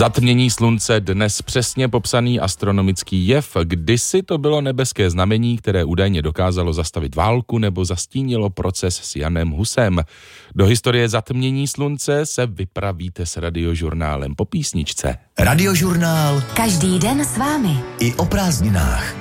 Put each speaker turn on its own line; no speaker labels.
Zatmění slunce, dnes přesně popsaný astronomický jev. Kdysi to bylo nebeské znamení, které údajně dokázalo zastavit válku nebo zastínilo proces s Janem Husem. Do historie zatmění slunce se vypravíte s Radiožurnálem po písničce.
Radiožurnál.
Každý den s vámi.
I o prázdninách.